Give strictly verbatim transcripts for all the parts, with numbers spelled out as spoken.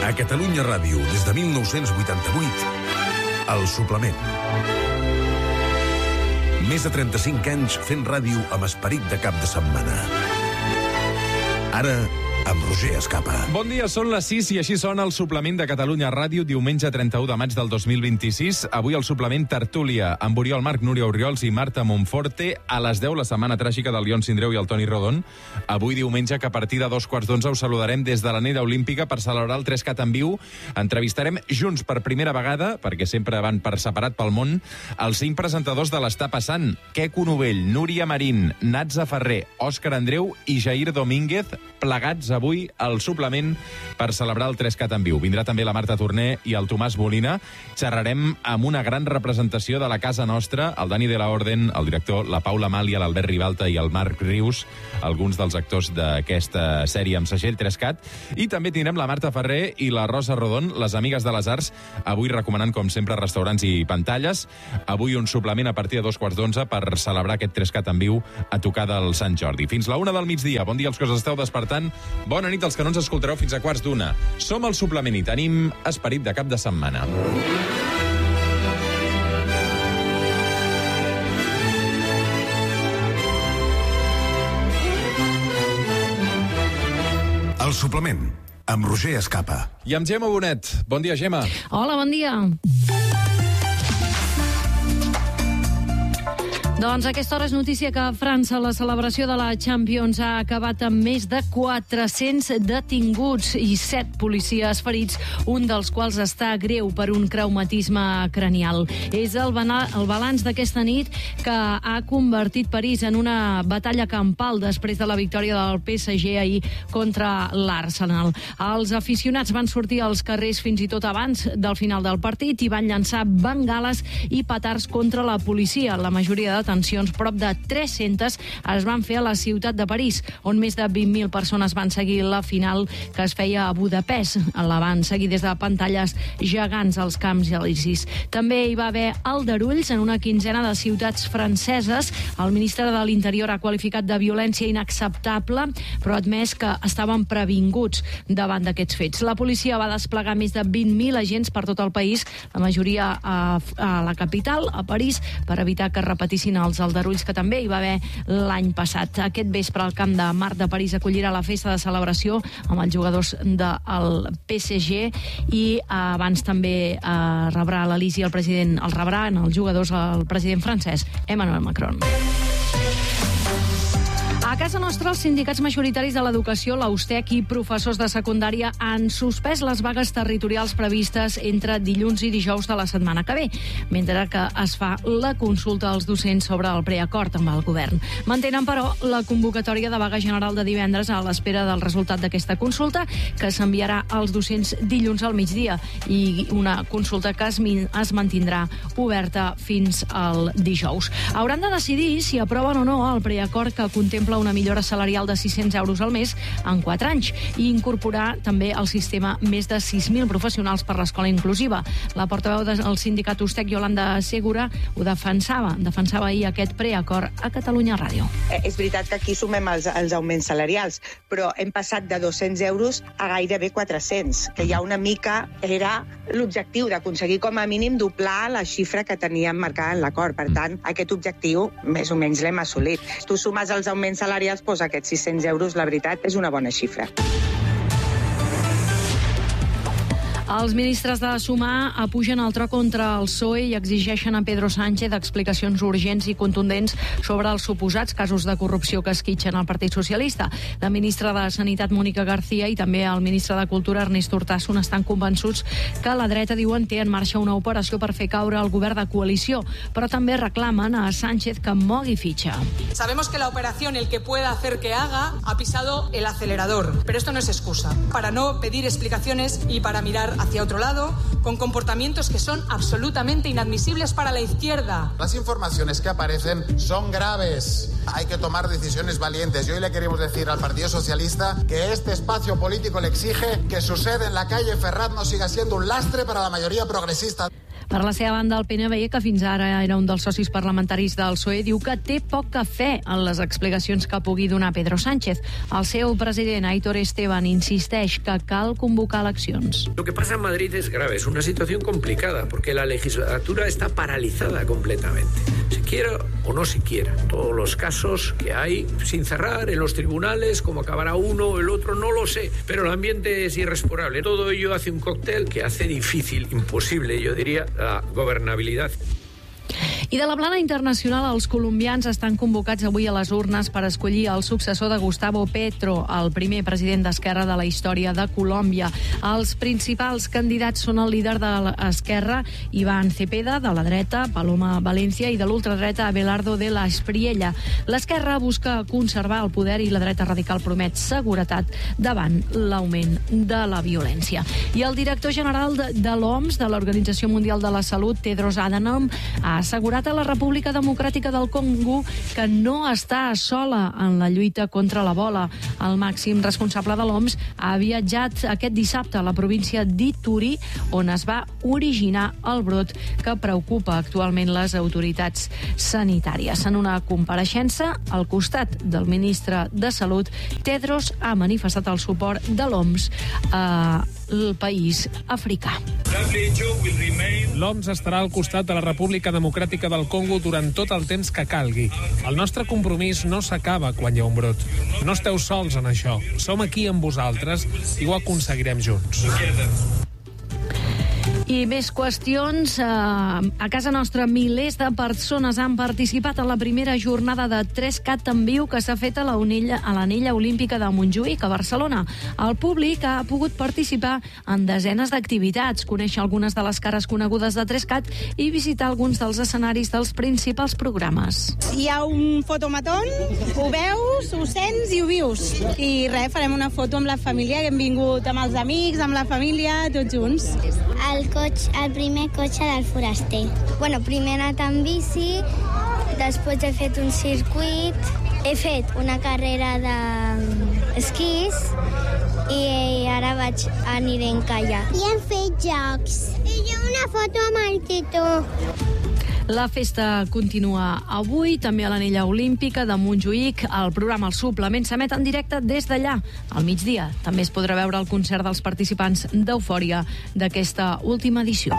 A Catalunya Ràdio, des de mil nou-cents vuitanta-vuit, El Suplement. Més de trenta-cinc anys fent ràdio amb esperit de cap de setmana. Ara, amb Roger Escapa. Bon dia, són les sis i així sona el Suplement de Catalunya Ràdio, diumenge trenta-u de maig del dos mil vint-i-sis. Avui el Suplement Tertúlia, amb Oriol Marc, Núria Orriols i Marta Monforte. A les deu, la setmana tràgica del Lion Sindreu i el Toni Rodon. Avui diumenge, que a partir de dos quarts d'onze us saludarem des de l'Anella Olímpica per celebrar el tres-cat en viu. Entrevistarem junts per primera vegada, perquè sempre van per separat pel món, els cinc presentadors de l'Està Passant: Queco Novell, Núria Marín, Natza Ferrer, Òscar Andreu i Jair Domínguez, plegats avui al Suplement per celebrar el tres-cat en viu. Vindrà també la Marta Torner i el Tomàs Molina. Xerrarem amb una gran representació de la casa nostra, el Dani de la Orden, el director, la Paula Màlia, l'Albert Ribalta i el Marc Rius, alguns dels actors d'aquesta sèrie amb segell tres-cat. I també tindrem la Marta Ferrer i la Rosa Rodon, les amigues de les arts, avui recomanant, com sempre, restaurants i pantalles. Avui un suplement a partir de dos quarts d'onze per celebrar aquest tres-cat en viu a tocar del Sant Jordi. Fins la una del migdia. Bon dia als que us esteu despertant. Bona nit als que no ens escoltareu fins a quarts d'una. Som el Suplement i tenim esperit de cap de setmana. El Suplement, amb Roger Escapa. I amb Gemma Bonet. Bon dia, Gemma. Hola, bon dia. Doncs a aquesta hora és notícia que a França la celebració de la Champions ha acabat amb més de quatre-cents detinguts i set policies ferits, un dels quals està greu per un traumatisme cranial. És el, el balanç d'aquesta nit que ha convertit París en una batalla campal després de la victòria del P S G ahir contra l'Arsenal. Els aficionats van sortir als carrers fins i tot abans del final del partit i van llançar bengales i petards contra la policia. La majoria de detencions, prop de tres-centes, es van fer a la ciutat de París, on més de vint mil persones van seguir la final que es feia a Budapest. La van seguir des de pantalles gegants als Camps Elisis. També hi va haver aldarulls en una quinzena de ciutats franceses. El ministre de l'Interior ha qualificat de violència inacceptable, però ha admès que estaven previnguts davant d'aquests fets. La policia va desplegar més de vint mil agents per tot el país, la majoria a, a la capital, a París, per evitar que repetissin els aldarulls que també hi va haver l'any passat. Aquest vespre el Camp de Mar de París acollirà la festa de celebració amb els jugadors del P S G i abans també eh, rebrà l'Elisi el president, el rebran els jugadors el president francès, Emmanuel Macron. A casa nostra, els sindicats majoritaris de l'educació, l'Austec i professors de secundària han suspès les vagues territorials previstes entre dilluns i dijous de la setmana que ve, mentre que es fa la consulta als docents sobre el preacord amb el govern. Mantenen, però, la convocatòria de vaga general de divendres a l'espera del resultat d'aquesta consulta, que s'enviarà als docents dilluns al migdia, i una consulta que es, es mantindrà oberta fins al dijous. Hauran de decidir si aproven o no el preacord que contempla una millora salarial de sis-cents euros al mes en quatre anys i incorporar també al sistema més de sis mil professionals per l'escola inclusiva. La portaveu del sindicat Ustec, Yolanda Segura, ho defensava, defensava ahir aquest preacord a Catalunya Ràdio. Eh, és veritat que aquí sumem els, els augments salarials, però hem passat de dos-cents euros a gairebé quatre-cents, que ja una mica era l'objectiu d'aconseguir com a mínim doblar la xifra que teníem marcada en l'acord. Per tant, aquest objectiu més o menys l'hem assolit. Tu sumes els augments salarials, doncs aquests sis-cents euros, la veritat, és una bona xifra. Els ministres de Sumar apugen el tro contra el P S O E i exigeixen a Pedro Sánchez explicacions urgents i contundents sobre els suposats casos de corrupció que esquitxen el Partit Socialista. La ministra de Sanitat, Mónica García, i també el ministre de Cultura, Ernest Urtasun, estan convençuts que la dreta, diuen, té en marxa una operació per fer caure el govern de coalició, però també reclamen a Sánchez que mogui fitxa. Sabemos que la operación El que pueda hacer que haga ha pisado el acelerador, pero esto no es excusa para no pedir explicaciones y para mirar hacia otro lado, con comportamientos que son absolutamente inadmisibles para la izquierda. Las informaciones que aparecen son graves. Hay que tomar decisiones valientes. Y hoy le queremos decir al Partido Socialista que este espacio político le exige que su sede en la calle Ferraz no siga siendo un lastre para la mayoría progresista. Per la seva banda, el P N V, que fins ara era un dels socis parlamentaris del P S O E, diu que té poca fe en les explicacions que pugui donar Pedro Sánchez. El seu president, Aitor Esteban, insisteix que cal convocar eleccions. Lo que pasa en Madrid es grave, es una situación complicada, porque la legislatura está paralizada completamente. Se quiera o no se quiera. Todos los casos que hay sin cerrar en los tribunales, como acabará uno o el otro, no lo sé, pero el ambiente es irrespirable. Todo ello hace un cóctel que hace difícil, imposible, yo diría, la gobernabilidad. I de la plana internacional, els colombians estan convocats avui a les urnes per escollir el successor de Gustavo Petro, el primer president d'Esquerra de la història de Colòmbia. Els principals candidats són el líder de l'Esquerra, Iván Cepeda, de la dreta, Paloma Valencia, i de l'ultradreta, Abelardo de la Espriella. L'Esquerra busca conservar el poder i la dreta radical promet seguretat davant l'augment de la violència. I el director general de, de l'O M S, de l'Organització Mundial de la Salut, Tedros Adhanom, ha assegurat a la República Democràtica del Congo que no està sola en la lluita contra l'Ebola. El màxim responsable de l'O M S ha viatjat aquest dissabte a la província d'Ituri, on es va originar el brot que preocupa actualment les autoritats sanitàries. En una compareixença al costat del ministre de Salut, Tedros ha manifestat el suport de l'O M S al país africà. L'O M S estarà al costat de la República Democràtica del Congo durant tot el temps que calgui. El nostre compromís no s'acaba quan hi ha un brot. No esteu sols en això. Som aquí amb vosaltres i ho aconseguirem junts. I més qüestions. A casa nostra, milers de persones han participat en la primera jornada de tres cat en viu que s'ha fet a l'anella olímpica de Montjuïc, a Barcelona. El públic ha pogut participar en desenes d'activitats, conèixer algunes de les cares conegudes de tres cat i visitar alguns dels escenaris dels principals programes. Hi ha un fotomaton, ho veus, ho sents i ho vius. I res, farem una foto amb la família, que hem vingut amb els amics, amb la família, tots junts. El cotxe, el primer cotxe del foraster. Bueno, primer he anat amb bici, després he fet un circuit, he fet una carrera d'esquís i ara vaig aniré en caiac. I hem fet jocs. I jo una foto amb el Tito. La festa continua avui, també a l'anella olímpica de Montjuïc. El programa El Suplement s'emet en directe des d'allà. Al migdia també es podrà veure el concert dels participants d'Eufòria d'aquesta última edició.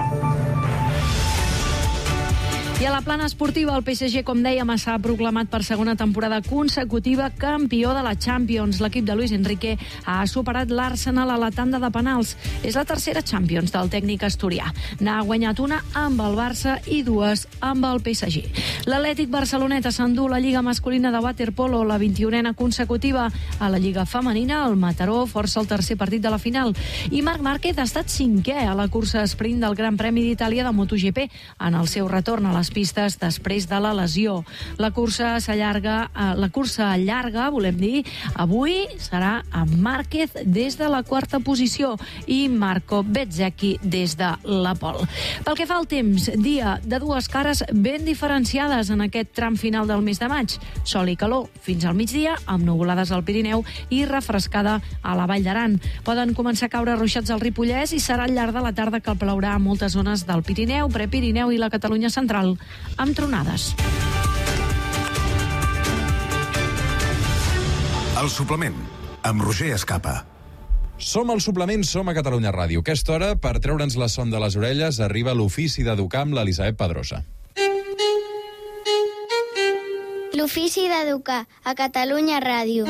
I a la plana esportiva, el P S G, com dèiem, s'ha proclamat per segona temporada consecutiva campió de la Champions. L'equip de Luis Enrique ha superat l'Arsenal a la tanda de penals. És la tercera Champions del tècnic asturià. N'ha guanyat una amb el Barça i dues amb el P S G. L'Atlètic Barceloneta s'endú la Lliga masculina de waterpolo, la vint-i-unena consecutiva. A la Lliga femenina, el Mataró força el tercer partit de la final. I Marc Márquez ha estat cinquè a la cursa sprint del Gran Premi d'Itàlia de MotoGP en el seu retorn a les pistes després de la lesió. La cursa s'allarga, la cursa llarga, volem dir, avui serà amb Márquez des de la quarta posició i Marco Bezzecchi des de la pole. Pel que fa al temps, dia de dues cares ben diferenciades en aquest tram final del mes de maig. Sol i calor fins al migdia, amb nuvolades al Pirineu i refrescada a la Vall d'Aran. Poden començar a caure ruixats al Ripollès i serà al llarg de la tarda que plourà a moltes zones del Pirineu, Prepirineu i la Catalunya central, amb tronades. El Suplement, amb Roger Escapa. Som al Suplement, som a Catalunya Ràdio. Aquesta hora, per treure'ns la son de les orelles, arriba l'ofici d'educar amb l'Elisabet Pedrosa. L'ofici d'educar a Catalunya Ràdio.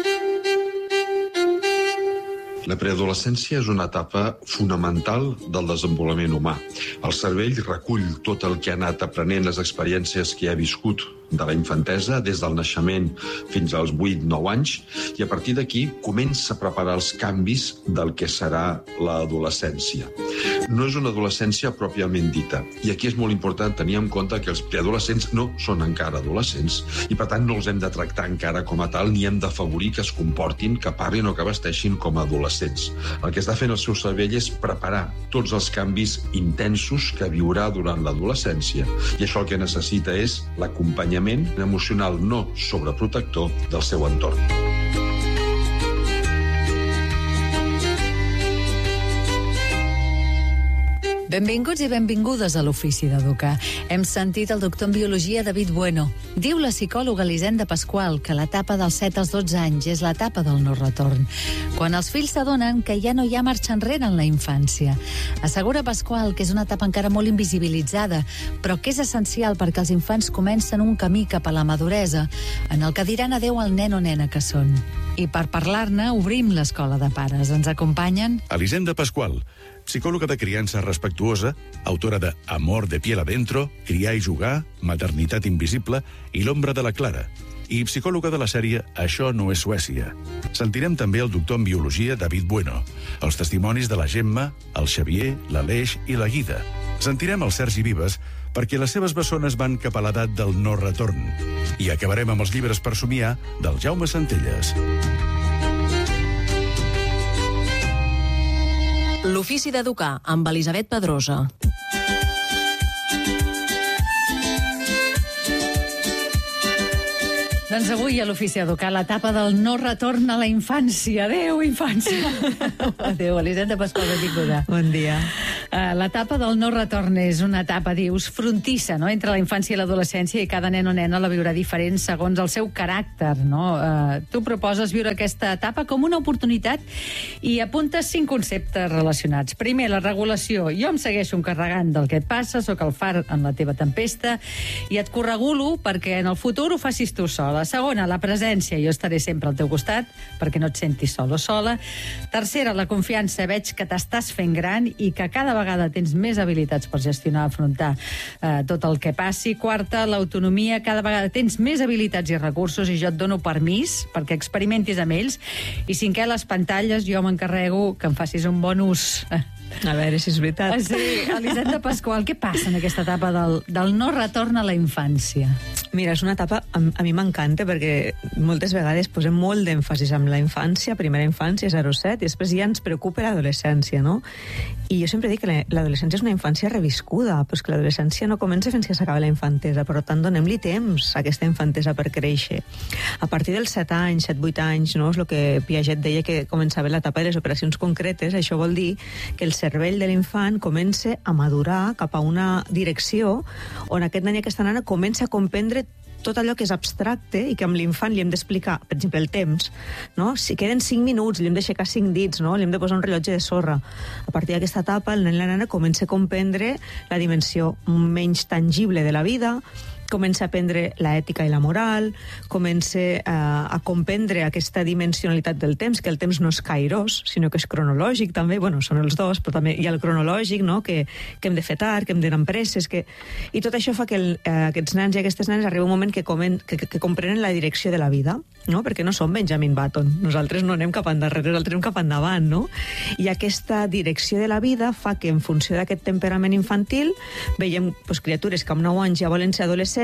La preadolescència és una etapa fonamental del desenvolupament humà. El cervell recull tot el que ha anat aprenent, les experiències que ha viscut de la infantesa, des del naixement fins als vuit nou anys, i a partir d'aquí comença a preparar els canvis del que serà l'adolescència. No és una adolescència pròpiament dita, i aquí és molt important tenir en compte que els preadolescents no són encara adolescents, i per tant no els hem de tractar encara com a tal, ni hem d'afavorir que es comportin, que parlin o que vesteixin com a adolescents. El que està fent el seu cervell és preparar tots els canvis intensos que viurà durant l'adolescència, i això el que necessita és l'acompanyament emocional no sobreprotector del seu entorn. Benvinguts i benvingudes a l'Ofici d'Educar. Hem sentit el doctor en Biologia David Bueno. Diu la psicòloga Elisenda Pasqual que l'etapa dels set als dotze anys és l'etapa del no retorn, quan els fills s'adonen que ja no hi ha marxa enrere en la infància. Assegura Pasqual que és una etapa encara molt invisibilitzada, però que és essencial perquè els infants comencen un camí cap a la maduresa, en el que diran adeu al nen o nena que són. I per parlar-ne, obrim l'escola de pares. Ens acompanyen Elisenda Pasqual, psicòloga de criança respectuosa, autora de Amor de piel adentro, Criar i jugar, Maternitat invisible i L'ombra de la Clara, i psicòloga de la sèrie Això no és Suècia. Sentirem també el doctor en Biologia David Bueno, els testimonis de la Gemma, el Xavier, l'Aleix i la Guida. Sentirem el Sergi Vives, perquè les seves bessones van cap a l'edat del no retorn. I acabarem amb els llibres per somiar del Jaume Centelles. L'Ofici d'Educar, amb Elisabet Pedrosa. Doncs avui a l'Ofici d'Educar, l'etapa del no retorn a la infància. Adéu, infància! Adéu, Elisenda Pasqual, benvinguda. Bon dia. Uh, l'etapa del no retorn és una etapa, dius, frontissa, no?, entre la infància i l'adolescència, i cada nen o nena la viurà diferent segons el seu caràcter, no? Uh, tu proposes viure aquesta etapa com una oportunitat i apuntes cinc conceptes relacionats. Primer, la regulació. Jo em segueixo encarregant del que et passa, sóc el far en la teva tempesta, i et corregulo perquè en el futur ho facis tu sola. Segona, la presència. Jo estaré sempre al teu costat perquè no et sentis sol o sola. Tercera, la confiança. Veig que t'estàs fent gran i que cada vegada tens més habilitats per gestionar, afrontar eh, tot el que passi. Quarta, l'autonomia. Cada vegada tens més habilitats i recursos i jo et dono permís perquè experimentis amb ells. I cinquè, les pantalles. Jo m'encarrego que en facis un bon ús. A veure si és veritat. Sí, Elisenda Pasqual, què passa en aquesta etapa del, del no retorn a la infància? Mira, és una etapa, a, a mi m'encanta perquè moltes vegades posem molt d'èmfasis en la infància, primera infància, zero a set, i després ja ens preocupa l'adolescència, no? I jo sempre dic que l'adolescència és una infància reviscuda, però és que l'adolescència no comença fins que s'acaba la infantesa, per tant, donem-li temps a aquesta infantesa per créixer. A partir dels set anys, set vuit anys, no? És el que Piaget deia que començava l'etapa de les operacions concretes. Això vol dir que el cervell de l'infant comença a madurar cap a una direcció on aquest nen i aquesta nena comença a comprendre tot allò que és abstracte i que amb l'infant li hem d'explicar, per exemple, el temps, no? Si queden cinc minuts, li hem d'aixecar cinc dits, no? Li hem de posar un rellotge de sorra. A partir d'aquesta etapa, el nen i la nena comença a comprendre la dimensió menys tangible de la vida, comença a aprendre l'ètica i la moral, comença eh, a comprendre aquesta dimensionalitat del temps, que el temps no és kairós, sinó que és cronològic també, bueno, són els dos, però també hi ha el cronològic, no?, que, que hem de fer tard, que hem d'anar amb presses, que... i tot això fa que el, eh, aquests nens i aquestes nenes arriba un moment que, comen, que, que, que comprenen la direcció de la vida, no?, perquè no som Benjamin Button, nosaltres no anem cap endarrere, nosaltres anem cap endavant, no? I aquesta direcció de la vida fa que en funció d'aquest temperament infantil veiem pues, criatures que amb nou anys ja volen ser adolescents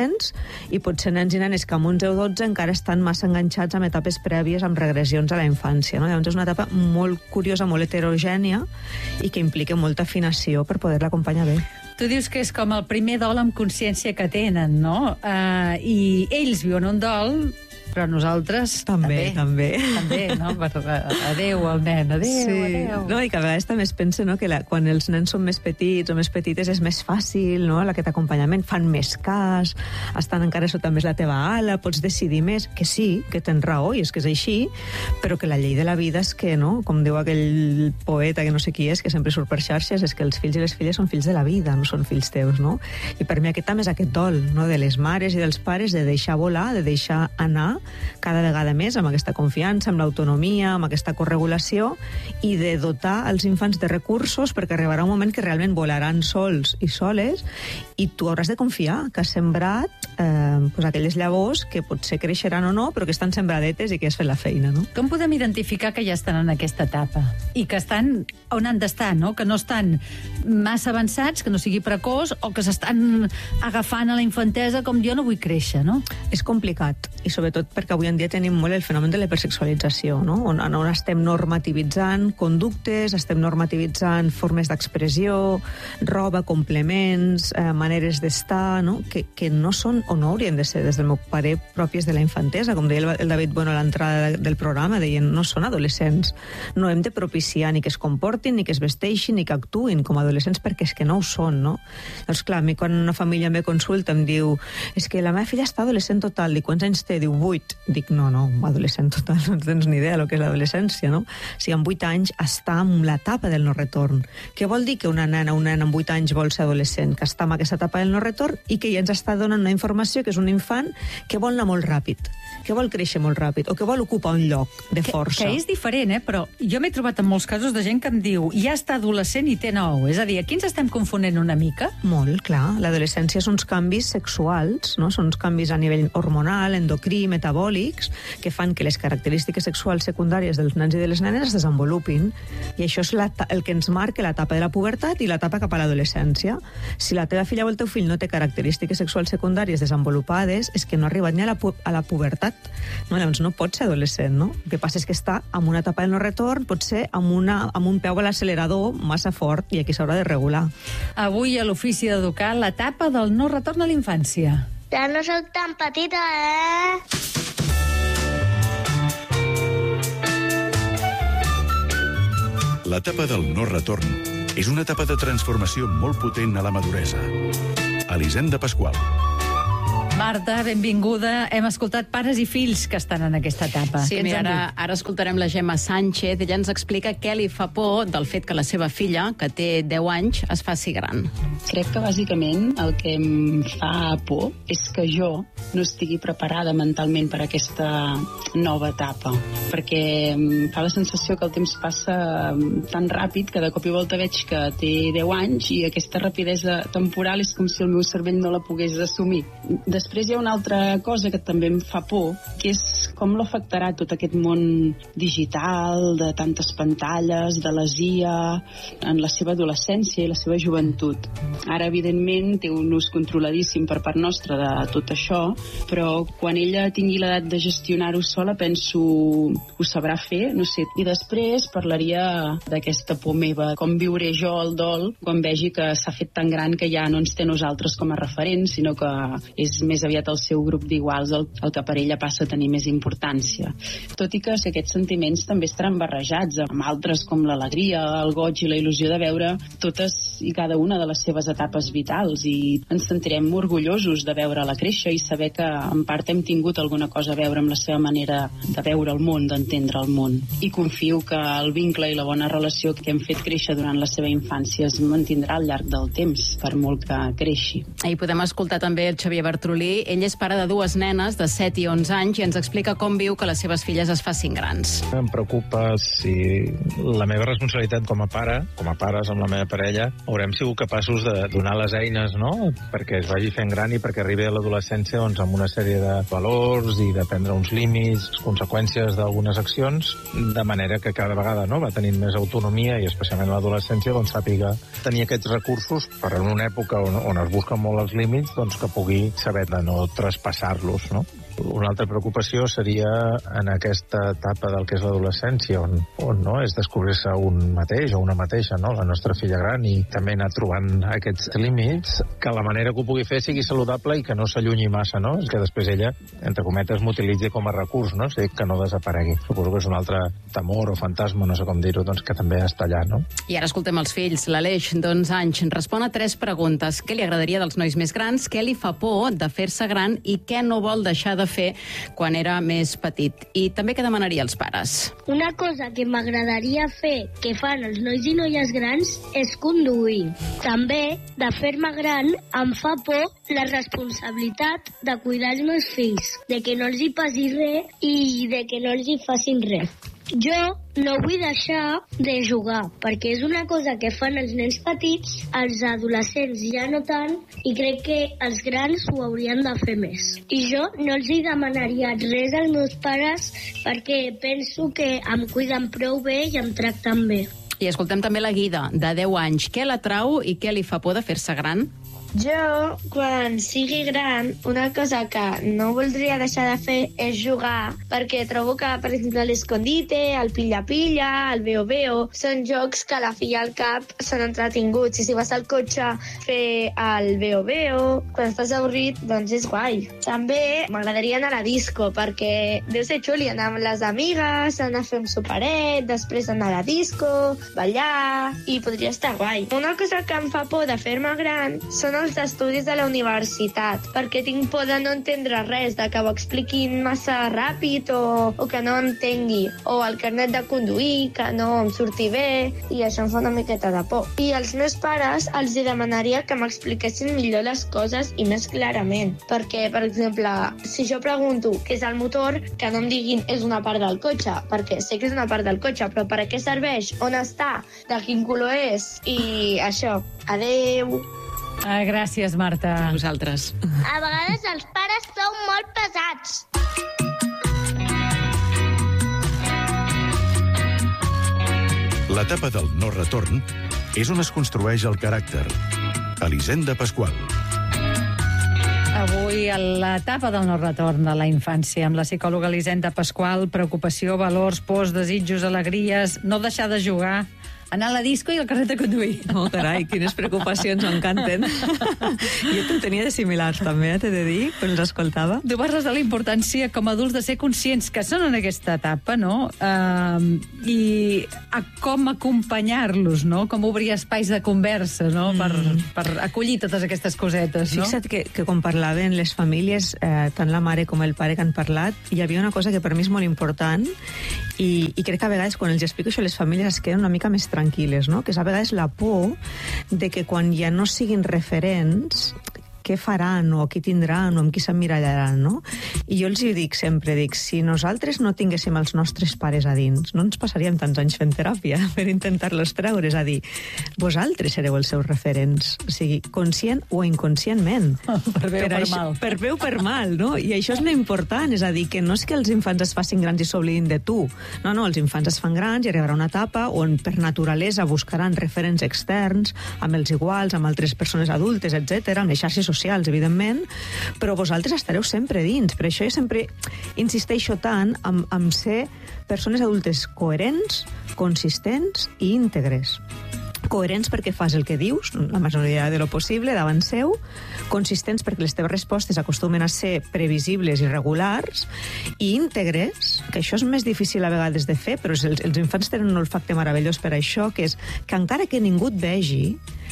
i potser nens i nenes que amb onze o dotze encara estan massa enganxats amb etapes prèvies amb regressions a la infància, no? Llavors és una etapa molt curiosa, molt heterogènia i que implica molta afinació per poder-la acompanyar bé. Tu dius que és com el primer dol amb consciència que tenen, no? Uh, I ells viuen un dol, però nosaltres també. També, també. També, no? Per, adéu al nen, adéu, sí. adéu. No, i que a vegades també es pensa, no?, que la, quan els nens són més petits o més petites és més fàcil, no?, aquest acompanyament, fan més cas, estan encara sota més la teva ala, pots decidir més, que sí, que tens raó, i és que és així, però que la llei de la vida és que, no?, com diu aquell poeta que no sé qui és, que sempre surt per xarxes, és que els fills i les filles són fills de la vida, no són fills teus, no? I per mi aquest també és aquest dol, no?, de les mares i dels pares, de deixar volar, de deixar anar cada vegada més amb aquesta confiança, amb l'autonomia, amb aquesta corregulació i de dotar els infants de recursos perquè arribarà un moment que realment volaran sols i soles i tu hauràs de confiar que has sembrat eh, pues aquelles llavors que potser creixeran o no, però que estan sembradetes i que has fet la feina, no? Com podem identificar que ja estan en aquesta etapa i que estan on han d'estar, no? Que no estan massa avançats, que no sigui precoç o que s'estan agafant a la infantesa com jo no vull créixer, no? És complicat i sobretot sobretot perquè avui en dia tenim molt el fenomen de l'hipersexualització, no? on, on estem normativitzant conductes, estem normativitzant formes d'expressió, roba, complements, eh, maneres d'estar, no? Que, que no són o no haurien de ser, des del meu parer, pròpies de la infantesa. Com deia el David Bueno a l'entrada del programa, deien, no són adolescents. No hem de propiciar ni que es comportin, ni que es vesteixin, ni que actuïn com a adolescents, perquè és que no ho són, no? Doncs clar, a mi quan una família me consulta em diu, és que la meva filla està adolescent total, dic, quants anys té? Diu, vuit. Dic, no, no, adolescent total, no tens ni idea del que és l'adolescència, no? O sigui, amb vuit anys està en l'etapa del no retorn. Què vol dir que una nena o un nen amb vuit anys vol ser adolescent? Que està en aquesta etapa del no retorn i que ja ens està donant una informació que és un infant que vol anar molt ràpid, que vol créixer molt ràpid o que vol ocupar un lloc de força. Que, que és diferent, eh? Però jo m'he trobat en molts casos de gent que em diu ja està adolescent i té nou. És a dir, aquí ens estem confonent una mica? Molt, clar. L'adolescència són uns canvis sexuals, no? Són uns canvis a nivell hormonal, endocrí, metabòlics, que fan que les característiques sexuals secundàries dels nens i de les nenes es desenvolupin. I això és la, el que ens marca l'etapa de la pubertat i l'etapa cap a l'adolescència. Si la teva filla o el teu fill no té característiques sexuals secundàries desenvolupades, és que no ha arribat ni a la, pu a la pubertat. No, llavors no pot ser adolescent, no? El que passa és que està en una etapa de no retorn, pot ser amb, una, amb un peu a l'accelerador massa fort, i aquí s'haurà de regular. Avui a l'Ofici d'Educar, l'etapa del no retorn a la infància. Ja no soc tan petita, eh? L'etapa del no retorn és una etapa de transformació molt potent a la maduresa. Elisenda Pasqual. Marta, benvinguda. Hem escoltat pares i fills que estan en aquesta etapa. Sí, mira, ara, ara escoltarem la Gemma Sánchez. Ella ens explica què li fa por del fet que la seva filla, que té deu anys, es faci gran. Crec que bàsicament el que em fa por és que jo no estigui preparada mentalment per aquesta nova etapa, perquè em fa la sensació que el temps passa tan ràpid que de cop i volta veig que té deu anys i aquesta rapidesa temporal és com si el meu cervell no la pogués assumir. Després hi ha una altra cosa que també em fa por, que és com l'afectarà tot aquest món digital, de tantes pantalles, de les I A, en la seva adolescència i la seva joventut. Ara, evidentment, té un ús controladíssim per part nostra de tot això, però quan ella tingui l'edat de gestionar-ho sola, penso ho sabrà fer, no sé. I després parlaria d'aquesta por meva, com viuré jo el dol quan vegi que s'ha fet tan gran que ja no ens té nosaltres com a referents, sinó que és més aviat el seu grup d'iguals el, el que per ella passa a tenir més importància. Tot i que si aquests sentiments també estaran barrejats amb altres com l'alegria, el goig i la il·lusió de veure totes i cada una de les seves etapes vitals, i ens sentirem orgullosos de veure-la créixer i saber que en part hem tingut alguna cosa a veure amb la seva manera de veure el món, d'entendre el món. I confio que el vincle i la bona relació que hem fet créixer durant la seva infància es mantindrà al llarg del temps, per molt que creixi. I podem escoltar també el Xavier Bartrolí. Ell és pare de dues nenes de set i onze anys i ens explica com viu que les seves filles es facin grans. Em preocupa si la meva responsabilitat com a pare, com a pares amb la meva parella, haurem sigut capaços de donar les eines, no?, perquè es vagi fent gran i perquè arribi a l'adolescència doncs, amb una sèrie de valors i de prendre uns límits, conseqüències d'algunes accions, de manera que cada vegada no, va tenint més autonomia i especialment a l'adolescència doncs, sàpiga tenir aquests recursos per en una època on, on es busquen molt els límits, doncs que pugui saber de no traspassar-los, no? Una altra preocupació seria en aquesta etapa del que és l'adolescència, on, on no, és descobrir-se un mateix o una mateixa, no? La nostra filla gran, i també anar trobant aquests límits, que la manera que ho pugui fer sigui saludable i que no s'allunyi massa, no? És que després ella, entre cometes, m'utilitzi com a recurs, no? O sigui, que no desaparegui. Suposo que és un altre temor o fantasma, no sé com dir-ho, doncs que també està allà, no? I ara escoltem els fills. L'Aleix, d'onze anys, respon a tres preguntes. Què li agradaria dels nois més grans? Què li fa por de fer-se gran? I què no vol deixar de fer quan era més petit? I també què demanaria als pares? Una cosa que m'agradaria fer que fan els nois i noies grans és conduir. També, de fer-me gran, em fa por la responsabilitat de cuidar els meus fills, de que no els hi passi res i de que no els hi facin res. Jo no vull deixar de jugar, perquè és una cosa que fan els nens petits, els adolescents ja no tant, i crec que els grans ho haurien de fer més. I jo no els hi demanaria res als meus pares perquè penso que em cuiden prou bé i em tracten bé. I escoltem també la Guida, de deu anys. Què l'atrau i què li fa por de fer-se gran? Jo, quan sigui gran, una cosa que no voldria deixar de fer és jugar, perquè trobo que, per exemple, l'escondite, el pilla-pilla, el veo-veo, són jocs que a la fi i al cap són entretinguts. I si vas al cotxe a fer el veo-veo, quan estàs avorrit, doncs és guai. També m'agradaria anar a la disco, perquè deu ser xuli anar amb les amigues, anar a fer un superet, després anar a la disco, ballar, i podria estar guai. Una cosa que em fa por de fer-me gran són els estudis de la universitat, perquè tinc por de no entendre res, de que ho expliquin massa ràpid o, o que no entengui, o el carnet de conduir, que no em surti bé, i això em fa una miqueta de por. I als meus pares els hi demanaria que m'expliquessin millor les coses i més clarament, perquè, per exemple, si jo pregunto què és el motor, que no em diguin és una part del cotxe, perquè sé que és una part del cotxe, però per a què serveix, on està, de quin color és, i això. Adeu. Ah, gràcies, Marta. A vosaltres. A vegades els pares són molt pesats. L'etapa del no retorn és on es construeix el caràcter. Elisenda Pasqual. Avui, a l'etapa del no retorn de la infància, amb la psicòloga Elisenda Pasqual, preocupació, valors, pors, desitjos, alegries, no deixar de jugar, anar a la disco i el carnet de conduir. Oh, carai, quines preocupacions, m'encanten. Jo te'n tenia de similars, també, t'he de dir, quan els escoltava. Tu parles de la importància com a adults de ser conscients que són en aquesta etapa, no? Uh, I a com acompanyar-los, no? Com obrir espais de conversa, no? Mm. Per, per acollir totes aquestes cosetes, no? Fixa't que, que quan parlaven les famílies, eh, tant la mare com el pare que han parlat, hi havia una cosa que per mi és molt important i, i crec que a vegades quan els explico això a les famílies es queden una mica més tranquil·les, no? Que és a vegades la por de que quan ja no siguin referents, què faran o qui tindran o amb qui s'emmirallaran, no? I jo els hi dic sempre, dic, si nosaltres no tinguéssim els nostres pares a dins, no ens passaríem tants anys fent teràpia per intentar-los treure, és a dir, vosaltres sereu els seus referents, o sigui, conscient o inconscientment. Per bé o per això, mal. Per bé o per mal, no? I això és lo important, és a dir, que no és que els infants es facin grans i s'oblidin de tu, no, no, els infants es fan grans i arribarà una etapa on per naturalesa buscaran referents externs, amb els iguals, amb altres persones adultes, etcètera, amb les xarxes socials, socials, evidentment, però vosaltres estareu sempre dins. Per això jo sempre insisteixo tant en, en ser persones adultes coherents, consistents i íntegres. Coherents perquè fas el que dius, la majoria de lo possible, davant seu, consistents perquè les teves respostes acostumen a ser previsibles i regulars, i íntegres, que això és més difícil a vegades de fer, però els, els infants tenen un olfacte meravellós per això, que és que encara que ningú et vegi,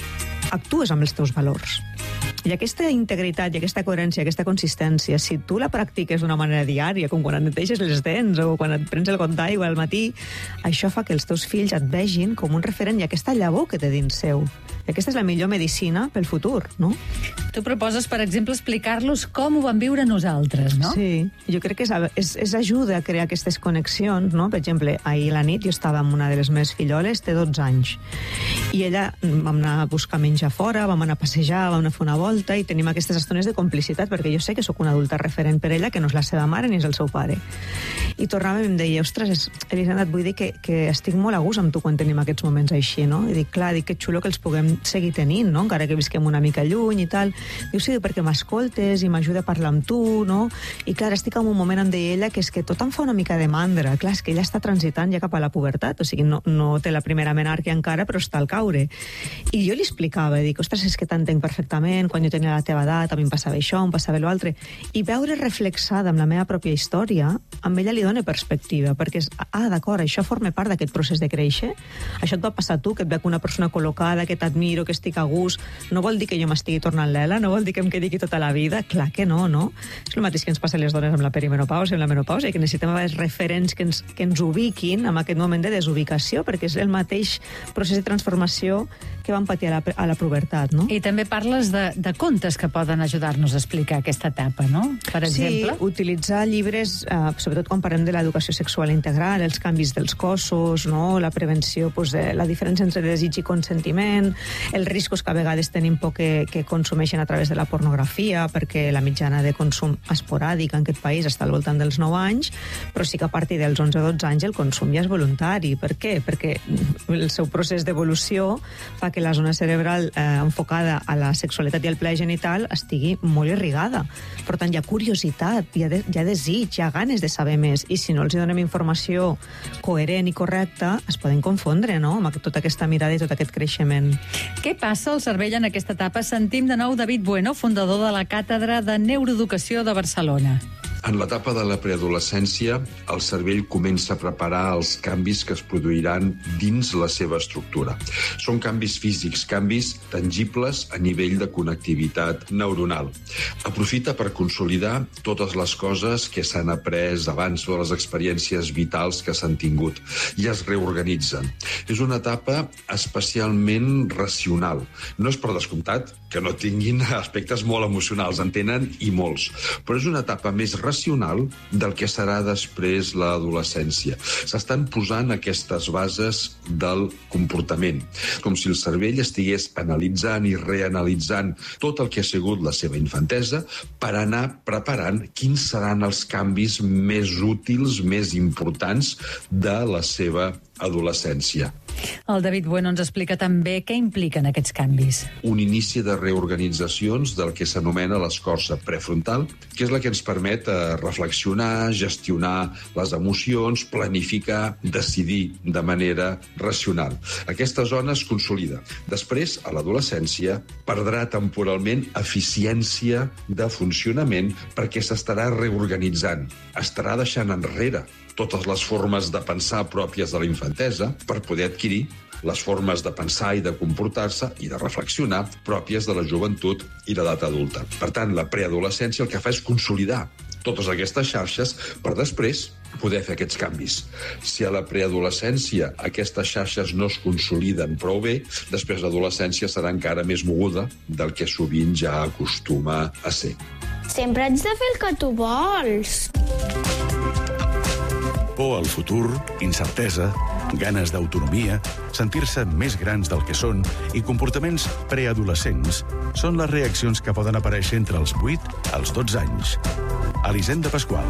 actues amb els teus valors. I aquesta integritat i aquesta coherència, aquesta consistència, si tu la practiques d'una manera diària, com quan et neteges les dents o quan et prens el got d'aigua al matí, això fa que els teus fills et vegin com un referent i aquesta llavor que té dins seu. I aquesta és la millor medicina pel futur, no? Tu proposes, per exemple, explicar-los com ho vam viure nosaltres, no? Sí, jo crec que és, és, és ajuda a crear aquestes connexions, no? Per exemple, ahir a la nit jo estava amb una de les meves filloles, té dotze anys, i ella vam anar a buscar menjar fora, vam anar a passejar, vam anar a fer una volta, i tenim aquestes estones de complicitat, perquè jo sé que sóc una adulta referent per ella, que no és la seva mare ni és el seu pare. I tornava i em deia, ostres, Elisenda, et vull dir que, que estic molt a gust amb tu quan tenim aquests moments així, no? I dic, clar, dic que xulo que els puguem seguir tenint, no? Encara que visquem una mica lluny i tal. Diu, sí, perquè m'escoltes i m'ajuda a parlar amb tu, no? I clar, estic en un moment, em deia ella, que és que tot em fa una mica de mandra. Clar, és que ella està transitant ja cap a la pubertat, o sigui, no, no té la primera menàrquia encara, però està al caure. I jo li explicava, dic, ostres, és que t'entenc perfectament, quan jo tenia la teva edat, a mi em passava això, em passava l'altre. I veure reflexada amb la meva pròpia història, amb ella li dona perspectiva, perquè és, ah, d'acord, això forma part d'aquest procés de créixer, això et va passar a tu, que et veig una persona col·locada, que t'admiro, que estic a gust, no vol dir que jo m'estigui tornant lela, no vol dir que em quedi aquí tota la vida, clar que no, no? És el mateix que ens passa a les dones amb la perimenopausa i amb la menopausa, i que necessitem a vegades referents que ens, que ens ubiquin en aquest moment de desubicació, perquè és el mateix procés de transformació que vam patir a la, a la pubertat, no? I també parles de, de contes que poden ajudar-nos a explicar aquesta etapa, no? Per exemple? Sí, utilitzar llibres, eh, sobretot quan parlem de l'educació sexual integral, els canvis dels cossos, no? La prevenció, pues, de la diferència entre desig i consentiment, els riscos que a vegades tenim por que, que consumeixen a través de la pornografia, perquè la mitjana de consum esporàdic en aquest país està al voltant dels nou anys, però sí que a partir dels onze o dotze anys el consum ja és voluntari. Per què? Perquè el seu procés d'evolució fa que la zona cerebral eh, enfocada a la sexualitat i al plaer genital estigui molt irrigada. Per tant, hi ha curiositat, hi ha, de, hi ha desig, hi ha ganes de saber més, i si no els donem informació coherent i correcta, es poden confondre, no?, amb tota aquesta mirada i tot aquest creixement. Què passa al cervell en aquesta etapa? Sentim de nou David Bueno, fundador de la Càtedra de Neuroeducació de Barcelona. En l'etapa de la preadolescència, el cervell comença a preparar els canvis que es produiran dins la seva estructura. Són canvis físics, canvis tangibles a nivell de connectivitat neuronal. Aprofita per consolidar totes les coses que s'han après abans, totes les experiències vitals que s'han tingut, i es reorganitzen. És una etapa especialment racional. No és per descomptat que no tinguin aspectes molt emocionals, en tenen i molts, però és una etapa més racional del que serà després l'adolescència. S'estan posant aquestes bases del comportament, com si el cervell estigués analitzant i reanalitzant tot el que ha sigut la seva infantesa per anar preparant quins seran els canvis més útils, més importants de la seva adolescència. El David Bueno ens explica també què impliquen aquests canvis. Un inici de reorganitzacions del que s'anomena l'escorça prefrontal, que és la que ens permet reflexionar, gestionar les emocions, planificar, decidir de manera racional. Aquesta zona es consolida. Després, a l'adolescència, perdrà temporalment eficiència de funcionament perquè s'estarà reorganitzant. Estarà deixant enrere totes les formes de pensar pròpies de la infantesa per poder adquirir les formes de pensar i de comportar-se i de reflexionar pròpies de la joventut i l'edat adulta. Per tant, la preadolescència el que fa és consolidar totes aquestes xarxes per després poder fer aquests canvis. Si a la preadolescència aquestes xarxes no es consoliden prou bé, després l'adolescència serà encara més moguda del que sovint ja acostuma a ser. Sempre haig de fer el que tu vols. Por al futur, incertesa, ganes d'autonomia, sentir-se més grans del que són i comportaments preadolescents són les reaccions que poden aparèixer entre els vuit als dotze anys. Elisenda Pasqual.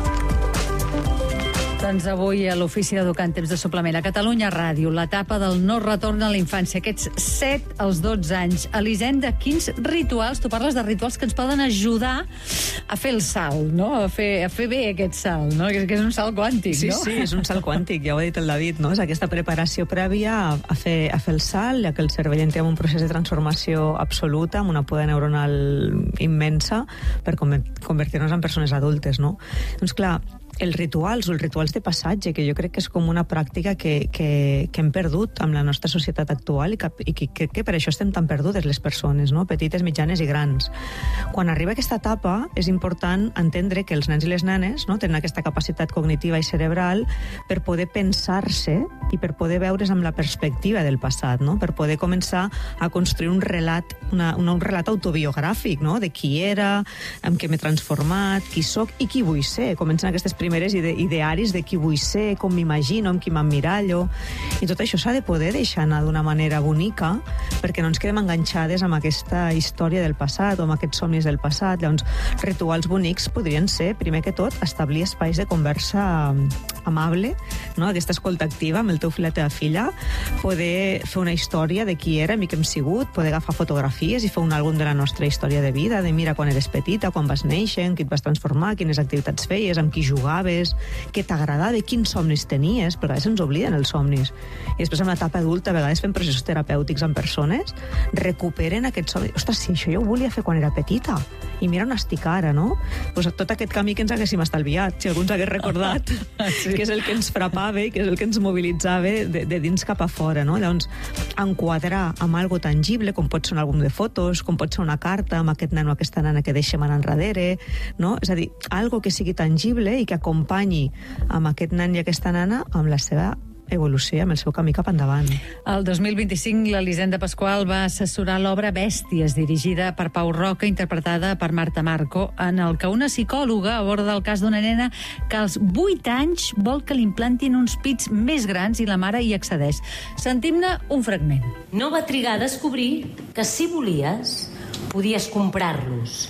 Doncs avui a l'Ofici d'Educar en temps de suplement a Catalunya Ràdio, l'etapa del no retorn a la infància, aquests set als dotze anys. Elisenda, quins rituals, tu parles de rituals que ens poden ajudar a fer el salt, no? A fer, a fer bé aquest salt, no? Que, que és un salt quàntic, sí, no? Sí, sí, és un salt quàntic, ja ho ha dit el David, no? És aquesta preparació prèvia a, a, fer, a fer el salt, ja que el cervell entra en un procés de transformació absoluta, amb una poda neuronal immensa, per convertir-nos en persones adultes, no? Doncs clar, els rituals o els rituals de passatge, que jo crec que és com una pràctica que, que, que hem perdut amb la nostra societat actual i que, i que, que, que per això estem tan perdudes les persones, no? Petites, mitjanes i grans. Quan arriba aquesta etapa és important entendre que els nens i les nenes, no, tenen aquesta capacitat cognitiva i cerebral per poder pensar-se i per poder veure's amb la perspectiva del passat, no? Per poder començar a construir un relat, una, una, un relat autobiogràfic, no? De qui era, amb què m'he transformat, qui sóc i qui vull ser. Comencen aquestes primeres ide idearis de qui vull ser, com m'imagino, amb qui m'emmirallo, i tot això s'ha de poder deixar anar d'una manera bonica perquè no ens quedem enganxades amb aquesta història del passat o amb aquests somnis del passat. Llavors, rituals bonics podrien ser, primer que tot, establir espais de conversa amable, no? Aquesta escolta activa amb el teu fill i la teva filla, poder fer una història de qui érem i què hem sigut, poder agafar fotografies i fer un àlbum de la nostra història de vida, de mira quan eres petita, quan vas néixer, en qui et vas transformar, quines activitats feies, amb qui jugaves, què t'agradava, quins somnis tenies, perquè a vegades ens obliden els somnis. I després en l'etapa adulta, a vegades fem processos terapèutics amb persones, recuperen aquests somnis. Ostres, sí, això jo ho volia fer quan era petita. I mira on estic ara, no? Pues tot aquest camí que ens haguéssim estalviat, si algú ens hagués recordat, sí. Que és el que ens frapava i que és el que ens mobilitzava de, de dins cap a fora, no? Llavors, enquadrar amb algo tangible, com pot ser un àlbum de fotos, com pot ser una carta amb aquest nen o aquesta nana que deixem anar enrere, no? És a dir, algo que sigui tangible i que acompanyi amb aquest nen i aquesta nana amb la seva evolució, amb el seu camí cap endavant. El dos mil vint-i-cinc, l'Elisenda Pasqual va assessorar l'obra Bèsties, dirigida per Pau Roca, interpretada per Marta Marco, en el que una psicòloga aborda el cas d'una nena que als vuit anys vol que li implantin uns pits més grans i la mare hi accedeix. Sentim-ne un fragment. No va trigar a descobrir que si volies, podies comprar-los,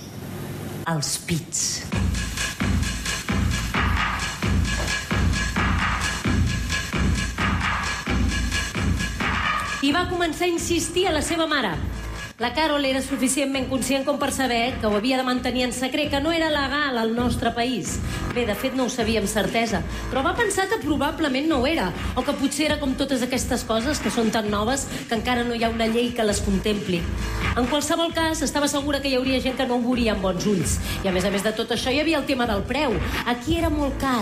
els pits. i va començar a insistir a la seva mare. La Carol era suficientment conscient com per saber que ho havia de mantenir en secret, que no era legal al nostre país. Bé, de fet no ho sabia amb certesa, però va pensar que probablement no ho era, o que potser era com totes aquestes coses que són tan noves que encara no hi ha una llei que les contempli. En qualsevol cas, estava segura que hi hauria gent que no ho veuria amb bons ulls. I a més a més de tot això hi havia el tema del preu. Aquí era molt car.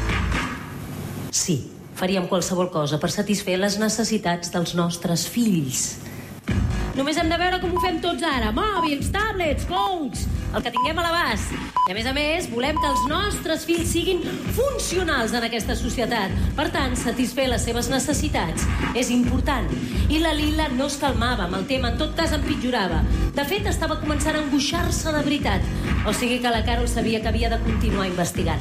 Sí, faríem qualsevol cosa per satisfer les necessitats dels nostres fills. Només hem de veure com ho fem tots ara. Mòbils, tablets, clothes, el que tinguem a l'abast. I a més a més, volem que els nostres fills siguin funcionals en aquesta societat. Per tant, satisfer les seves necessitats és important. I la Lila no es calmava amb el tema, en tot cas empitjorava. De fet, estava començant a angoixar-se de veritat. O sigui que la Carol sabia que havia de continuar investigant.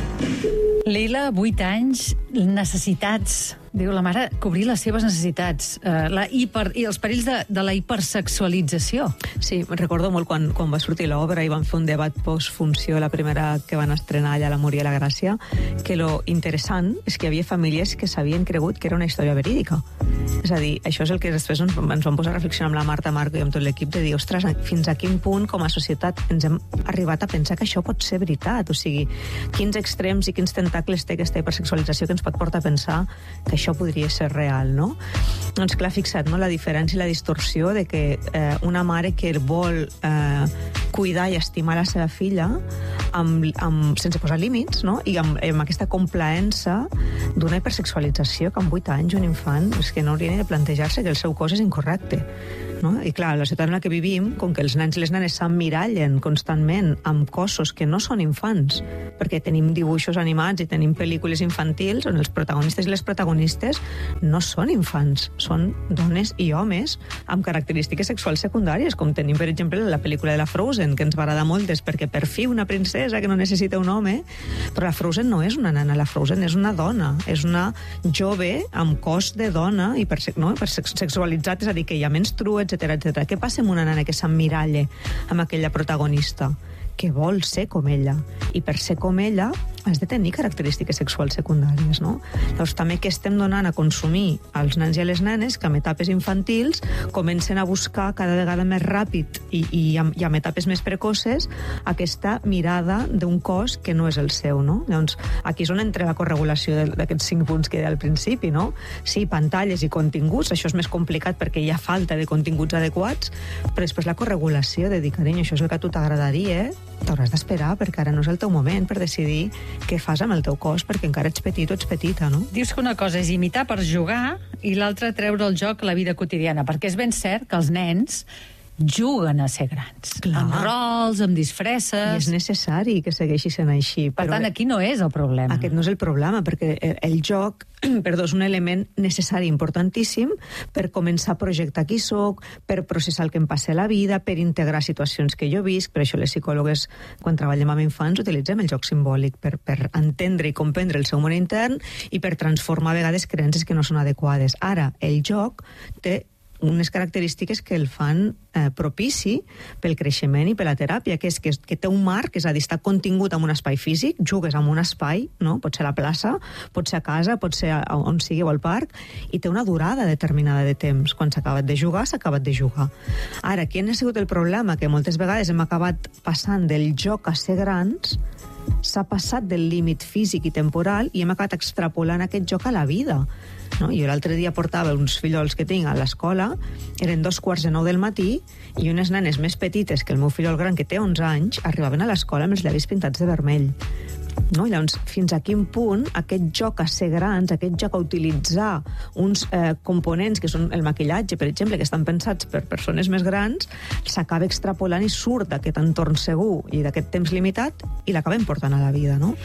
Lila, vuit anys, necessitats. Diu la mare, cobrir les seves necessitats. Uh, la hiper, I els perills de, de la hipersexualització. Sí, recordo molt quan, quan va sortir l'obra i van fer un debat postfunció, la primera que van estrenar allà a la Múria i la Gràcia, que lo interessant és que hi havia famílies que s'havien cregut que era una història verídica. És a dir, això és el que després ens, ens vam posar a reflexionar amb la Marta Marco i amb tot l'equip, de dir, ostres, fins a quin punt com a societat ens hem arribat a pensar que això pot ser veritat. O sigui, quins extrems i quins tentacles té aquesta hipersexualització que ens pot portar a pensar que això podria ser real, no? Doncs clar, fixa't, no? La diferència i la distorsió de que eh, una mare que vol eh, cuidar i estimar la seva filla amb, amb, sense posar límits, no? I amb, amb aquesta complaença d'una hipersexualització que amb vuit anys un infant és que no hauria ni de plantejar-se que el seu cos és incorrecte. No? I clar, la ciutat en la que vivim, com que els nens i les nenes s'emmirallen constantment amb cossos que no són infants, perquè tenim dibuixos animats i tenim pel·lícules infantils on els protagonistes i les protagonistes no són infants, són dones i homes amb característiques sexuals secundàries, com tenim, per exemple, la pel·lícula de la Frozen, que ens va agradar molt, és perquè per fi una princesa que no necessita un home, però la Frozen no és una nana, la Frozen és una dona, és una jove amb cos de dona hiperse- no? hipersexualitzat, és a dir, que ja menstrua, etcètera, etcètera. Què passa amb una nana que s'emmiralla amb aquella protagonista? Que vol ser com ella. I per ser com ella has de tenir característiques sexuals secundàries, no? Llavors també què estem donant a consumir als nens i a les nenes que en etapes infantils comencen a buscar cada vegada més ràpid i, i, amb, i amb etapes més precoces aquesta mirada d'un cos que no és el seu, no? Llavors aquí és on entra la corregulació d'aquests cinc punts que deia al principi, no? Sí, pantalles i continguts, això és més complicat perquè hi ha falta de continguts adequats, però després la corregulació de dir, carinyo, això és el que a tu t'agradaria, eh? T'hauràs d'esperar perquè ara no és el teu moment per decidir què fas amb el teu cos perquè encara ets petit o ets petita, no? Dius que una cosa és imitar per jugar i l'altra treure el joc a la vida quotidiana, perquè és ben cert que els nens juguen a ser grans. Clar. Amb rols, amb disfresses... I és necessari que segueixi sent així. Per tant, aquí no és el problema. Aquest no és el problema, perquè el joc perdó, és un element necessari, importantíssim, per començar a projectar qui soc, per processar el que em passa a la vida, per integrar situacions que jo visc. Per això les psicòlogues, quan treballem amb infants, utilitzem el joc simbòlic per, per entendre i comprendre el seu món intern i per transformar a vegades creences que no són adequades. Ara, el joc té unes característiques que el fan eh, propici pel creixement i per la teràpia, que és que, que té un marc, és a dir, està contingut en un espai físic, jugues en un espai, no? Pot ser a la plaça, pot ser a casa, pot ser a, on sigui o al parc, i té una durada determinada de temps. Quan s'ha acabat de jugar, s'ha acabat de jugar. Ara, quin ha sigut el problema? Que moltes vegades hem acabat passant del joc a ser grans, s'ha passat del límit físic i temporal i hem acabat extrapolant aquest joc a la vida. No? Jo l'altre dia portava uns fillols que tinc a l'escola, eren dos quarts de nou del matí i unes nenes més petites que el meu fillol gran, que té onze anys, arribaven a l'escola amb els llavis pintats de vermell. No? Llavors, fins a quin punt aquest joc a ser grans, aquest joc a utilitzar uns eh, components que són el maquillatge, per exemple, que estan pensats per persones més grans, s'acaba extrapolant i surt d'aquest entorn segur i d'aquest temps limitat i l'acabem portant a la vida, no?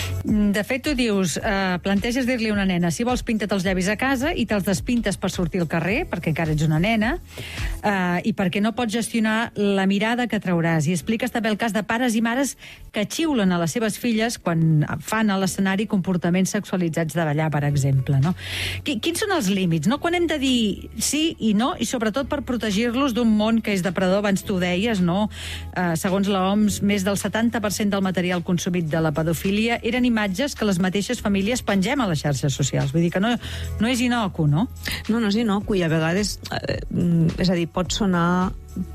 De fet, tu dius, eh, planteges dir-li a una nena, si vols pinta't els llavis a casa i te'ls despintes per sortir al carrer, perquè encara ets una nena, eh, i perquè no pots gestionar la mirada que trauràs. I expliques també el cas de pares i mares que xiulen a les seves filles quan fan a l'escenari comportaments sexualitzats de ballar, per exemple, no? Quins són els límits, no? Quan hem de dir sí i no, i sobretot per protegir-los d'un món que és depredador, abans tu deies, no? Eh, segons l'O M S, més del setanta per cent del material consumit de la pedofília eren imatges que les mateixes famílies pengem a les xarxes socials. Vull dir que no, no és inocu, no? No, no és inocu, i a vegades, eh, és a dir, pot sonar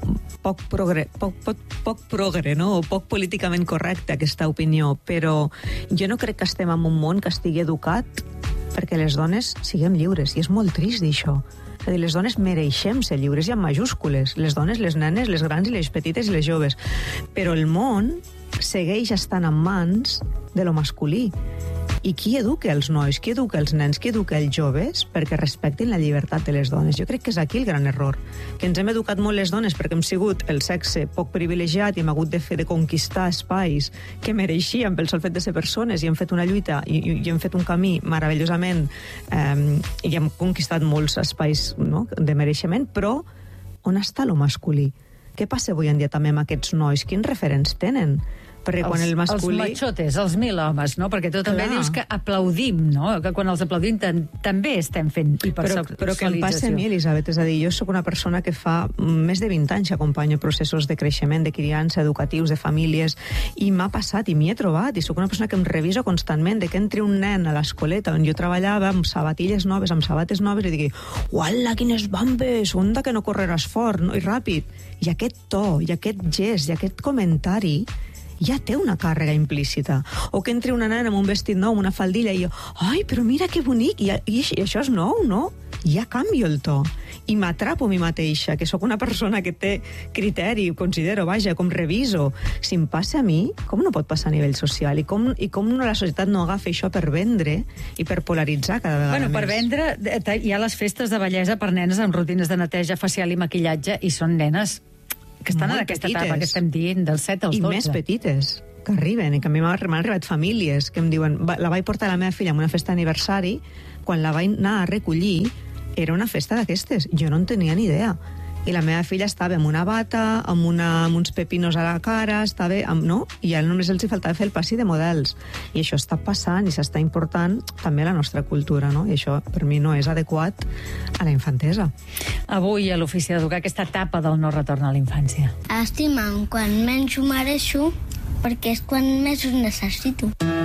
poc progre, poc, poc, poc progre, no? O poc políticament correcte, aquesta opinió, però jo no crec que estem en un món que estigui educat perquè les dones siguem lliures, i és molt trist dir això. És a dir, les dones mereixem ser lliures, i amb majúscules. Les dones, les nenes, les grans i les petites i les joves. Però el món segueix estant en mans de lo masculí. I qui educa els nois, qui educa els nens, qui educa els joves perquè respectin la llibertat de les dones? Jo crec que és aquí el gran error, que ens hem educat molt les dones perquè hem sigut el sexe poc privilegiat i hem hagut de fer de conquistar espais que mereixíem pel sol fet de ser persones, i hem fet una lluita i, i hem fet un camí meravellosament eh, i hem conquistat molts espais, no?, de mereixement, però on està lo masculí? Què passa avui en dia també amb aquests nois? Quins referents tenen? Perquè quan els, el masculí... Els machotes, els mil homes, no? Perquè tu també Clar. dius que aplaudim, no? Que quan els aplaudim també estem fent hipersexualització. Però, però que em passa a mi, Elisabet, és a dir, jo sóc una persona que fa més de vint anys que acompanyo processos de creixement, de criança, educatius, de famílies, i m'ha passat, i m'hi he trobat, i sóc una persona que em reviso constantment, de que entri un nen a l'escoleta on jo treballava, amb sabatilles noves, amb sabates noves, i digui, uala, quines bambes, onda que no correràs fort, no? I ràpid. I aquest to, i aquest gest, i aquest comentari ja té una càrrega implícita. O que entri una nena amb un vestit nou, una faldilla, i jo, ai, però mira que bonic, i, i, i això és nou, no? Ja canvio el to. I m'atrapo a mi mateixa, que sóc una persona que té criteri, considero, vaja, com reviso. Si em passa a mi, com no pot passar a nivell social? I com, i com la societat no agafa això per vendre i per polaritzar cada vegada bueno, més? Per vendre, hi ha les festes de bellesa per nenes amb rutines de neteja facial i maquillatge, i són nenes que estan molt en aquesta petites. etapa que estem dient, dels set als I dotze. més petites, que arriben, i que a mi m'han arribat famílies que em diuen, va, la vaig portar a la meva filla en una festa d'aniversari, quan la vaig anar a recollir, era una festa d'aquestes, jo no en tenia ni idea. I la meva filla estava amb una bata, amb, una, amb uns pepinos a la cara, estava amb, no? I ja només els hi faltava fer el passi de models. I això està passant i s'està important també a la nostra cultura, no? I això per mi no és adequat a la infantesa. Avui a l'Ofici d'Educar aquesta etapa del no retorn a la infància. Estima'm quan menys ho mereixo, perquè és quan més ho necessito.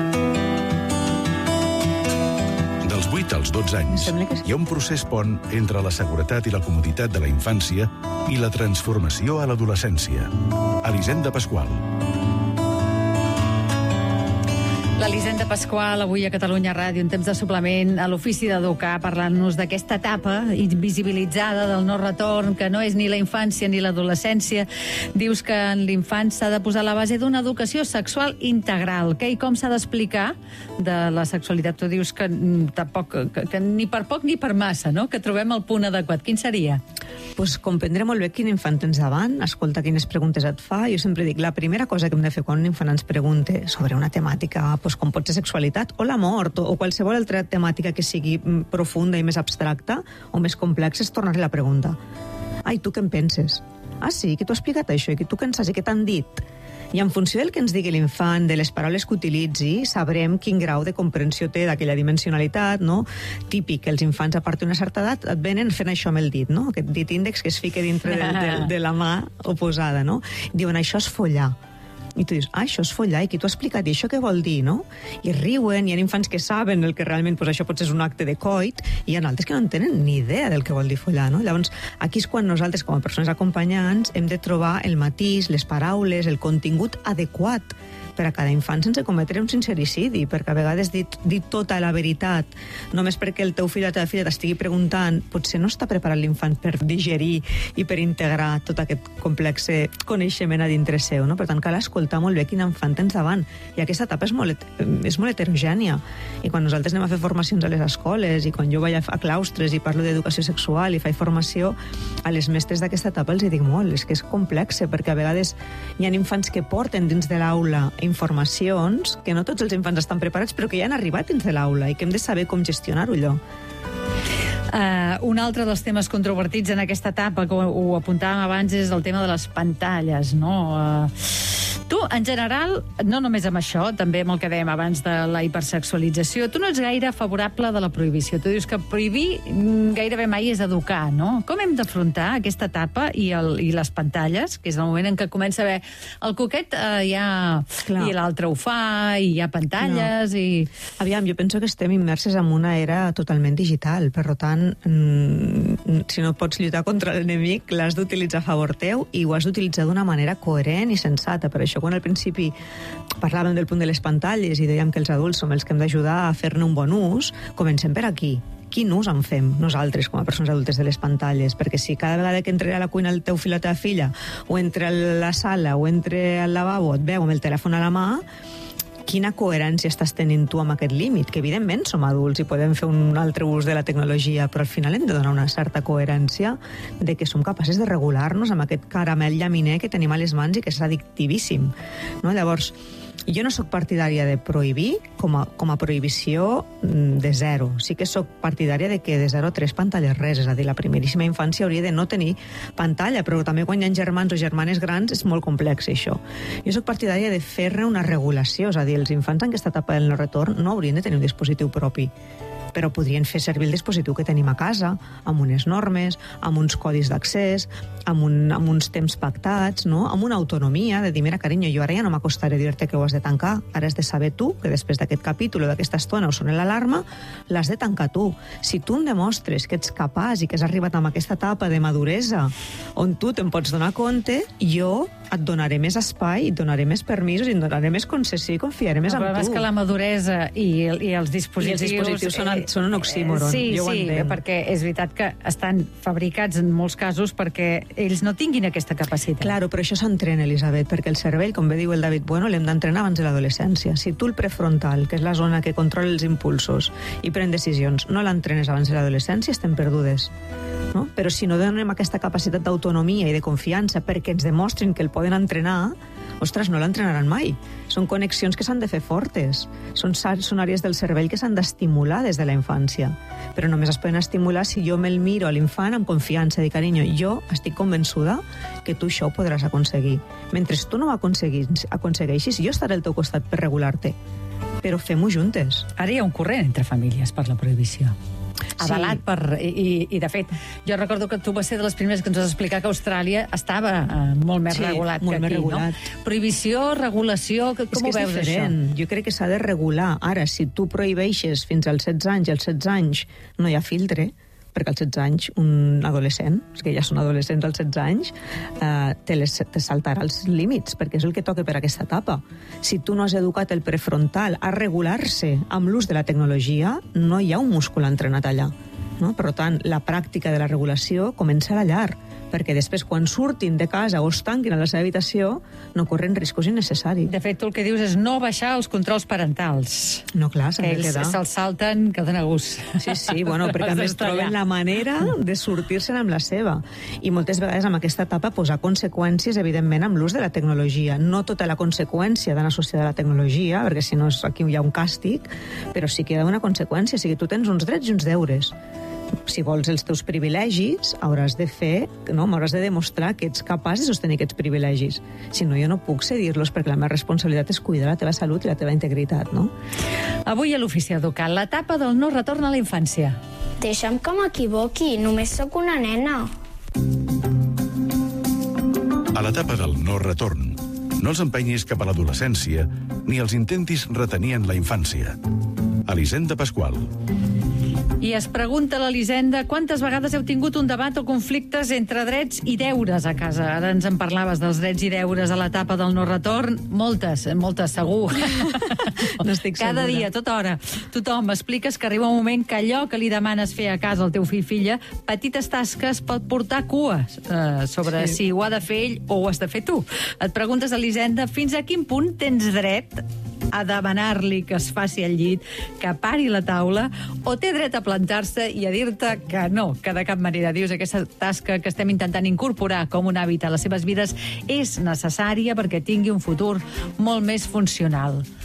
Dels vuit als dotze anys, hi ha un procés pont entre la seguretat i la comoditat de la infància i la transformació a l'adolescència. Elisenda Pasqual. L'Elisenda Pasqual, avui a Catalunya Ràdio, en temps de suplement, a l'Ofici d'Educar, parlant-nos d'aquesta etapa invisibilitzada del no retorn, que no és ni la infància ni l'adolescència. Dius que en l'infant s'ha de posar la base d'una educació sexual integral. Què i com s'ha d'explicar de la sexualitat? Tu dius que, tampoc, que, que ni per poc ni per massa, no? Que trobem el punt adequat. Quin seria? Pues comprendre molt bé quin infant tens davant, escolta quines preguntes et fa. Jo sempre dic, la primera cosa que hem de fer quan un infant ens pregunte sobre una temàtica, pues, com pot ser sexualitat o la mort o qualsevol altra temàtica que sigui profunda i més abstracta o més complexa, és tornar-li la pregunta. Ai, tu què en penses? Ah, sí? Qui t'ho ha explicat això? I tu què en saps? I què t'han dit? I en funció del que ens digui l'infant, de les paraules que utilitzi, sabrem quin grau de comprensió té d'aquella dimensionalitat, no? Típic, els infants a partir d'una certa edat et venen fent això amb el dit, no? Aquest dit índex que es fica dintre de, de, de la mà oposada, no? Diuen, això és follar. I tu dius, ah, això és follar, i qui t'ho ha explicat? I això què vol dir, no? I riuen, hi ha infants que saben el que realment, pues, això pot ser un acte de coit, i hi ha altres que no en tenen ni idea del que vol dir follar, no? Llavors, aquí és quan nosaltres, com a persones acompanyants, hem de trobar el matís, les paraules, el contingut adequat per a cada infant sense cometre un sincericidi, perquè a vegades dir, dir tota la veritat, només perquè el teu fill o la teva filla t'estigui preguntant, potser no està preparat l'infant per digerir i per integrar tot aquest complex coneixement a dintre seu, no? Per tant, cal escoltar molt bé quin infant tens davant. I aquesta etapa és molt, és molt heterogènia. I quan nosaltres anem a fer formacions a les escoles, i quan jo vaig a claustres i parlo d'educació sexual i faig formació, a les mestres d'aquesta etapa els hi dic molt, és que és complex, perquè a vegades hi ha infants que porten dins de l'aula informacions que no tots els infants estan preparats, però que ja han arribat dins de l'aula i que hem de saber com gestionar-ho allò. Uh, un altre dels temes controvertits en aquesta etapa, que ho, ho apuntàvem abans, és el tema de les pantalles, no? Uh, Tu, en general, no només amb això, també amb el que dèiem abans de la hipersexualització, tu no ets gaire favorable de la prohibició. Tu dius que prohibir gairebé mai és educar, no? Com hem d'afrontar aquesta etapa i, el, i les pantalles, que és el moment en què comença a haver el coquet, eh, ja... Clar. I l'altre ho fa, i hi ha pantalles, no. i... Aviam, jo penso que estem immerses en una era totalment digital, per tant, mmm, si no pots lluitar contra l'enemic, l'has d'utilitzar a favor teu i ho has d'utilitzar d'una manera coherent i sensata. Per això, quan al principi parlàvem del punt de les pantalles i dèiem que els adults som els que hem d'ajudar a fer-ne un bon ús, comencem per aquí. Quin ús en fem nosaltres com a persones adultes de les pantalles? Perquè si cada vegada que entre a la cuina el teu fill o la teva filla, o entre a la sala, o entre al lavabo, et veu amb el telèfon a la mà, quina coherència estàs tenint tu amb aquest límit? Que evidentment som adults i podem fer un altre ús de la tecnologia, però al final hem de donar una certa coherència de que som capaces de regular-nos amb aquest caramel llaminer que tenim a les mans i que és addictivíssim. No? Llavors, jo no sóc partidària de prohibir com a, com a prohibició de zero. Sí que sóc partidària de que de zero a tres pantalles res, és a dir, la primeríssima infància hauria de no tenir pantalla, però també quan hi ha germans o germanes grans és molt complex això. Jo sóc partidària de fer-ne una regulació, és a dir, els infants en aquesta etapa del no retorn no haurien de tenir un dispositiu propi, però podrien fer servir el dispositiu que tenim a casa, amb unes normes, amb uns codis d'accés, amb, un, amb uns temps pactats, no? Amb una autonomia de dir, mira, carinyo, jo ara ja no m'acostaré a dir-te que ho has de tancar, ara has de saber tu que després d'aquest capítol o d'aquesta estona o sona l'alarma, l'has de tancar tu. Si tu em demostres que ets capaç i que has arribat a aquesta etapa de maduresa on tu te'n pots donar compte, jo et donaré més espai, et donaré més permisos, et donaré més concessió i confiaré més en tu. El problema és que la maduresa i, i els dispositius... I els dispositius són, són un oxímoron. Sí, jo sí, perquè és veritat que estan fabricats en molts casos perquè ells no tinguin aquesta capacitat. Claro, però això s'entrena, Elisabet, perquè el cervell, com bé diu el David Bueno, l'hem d'entrenar abans de l'adolescència. Si tu el prefrontal, que és la zona que controla els impulsos i pren decisions, no l'entrenes abans de l'adolescència, estem perdudes. No? Però si no donem aquesta capacitat d'autonomia i de confiança perquè ens demostrin que el poden entrenar, ostres, no l'entrenaran mai. Són connexions que s'han de fer fortes. Són, són àrees del cervell que s'han d'estimular des de la infància. Però només es poden estimular si jo me'l miro a l'infant amb confiança, de carinyo, jo estic convençuda que tu això ho podràs aconseguir. Mentre tu no ho aconsegueixis, jo estaré al teu costat per regular-te. Però fem-ho juntes. Ara hi ha un corrent entre famílies per la prohibició. Avalat sí. per... I, I, de fet, jo recordo que tu vas ser de les primeres que ens vas explicar que Austràlia estava eh, molt més sí, regulat molt que més aquí, regulat. no? Prohibició, regulació, com és que ho veus, diferent. això? Jo crec que s'ha de regular. Ara, si tu prohibeixes fins als setze anys i als setze anys no hi ha filtre, perquè als setze anys un adolescent, és que ja són adolescents als setze anys, eh, te, les, te saltarà els límits, perquè és el que toca per aquesta etapa. Si tu no has educat el prefrontal a regular-se amb l'ús de la tecnologia, no hi ha un múscul entrenat allà. No? Per tant, la pràctica de la regulació comença a la llar, perquè després, quan surtin de casa o es tanquin a la seva habitació, no corren riscos innecessaris. De fet, tu el que dius és no baixar els controls parentals. No, clar, s'han de quedar. Ells se'ls salten, que dona gust. Sí, sí, bueno, perquè a més troben la manera de sortir-se'n amb la seva. I moltes vegades amb aquesta etapa posar conseqüències, evidentment, amb l'ús de la tecnologia. No tota la conseqüència d'anar associada a la tecnologia, perquè si no aquí hi ha un càstig, però sí que hi ha una conseqüència. O sigui, tu tens uns drets i uns deures. Si vols els teus privilegis, hauràs de fer, no, m'hauràs de demostrar que ets capaç de sostenir aquests privilegis. Si no, jo no puc cedir-los perquè la meva responsabilitat és cuidar la teva salut i la teva integritat, no? Avui a l'Ofici Educat, l'etapa del no retorn a la infància. Deixa'm que m'equivoqui, només sóc una nena. A l'etapa del no retorn, no els empenyis cap a l'adolescència ni els intentis retenir en la infància. Elisenda Pasqual. I es pregunta l'Elisenda quantes vegades heu tingut un debat o conflictes entre drets i deures a casa. Ara ens en parlaves dels drets i deures a l'etapa del no retorn. Moltes, moltes, segur. No estic segura. Cada dia, a tota hora. Tothom expliques que arriba un moment que allò que li demanes fer a casa al teu fill filla, petites tasques pot portar cues eh, sobre sí. si ho ha de fer ell o ho has de fer tu. Et preguntes, Elisenda, fins a quin punt tens dret a demanar-li que es faci el llit, que pari la taula, o té dret a plantar-se i a dir-te que no, que de cap manera. Dius, aquesta tasca que estem intentant incorporar com un hàbit a les seves vides és necessària perquè tingui un futur molt més funcional.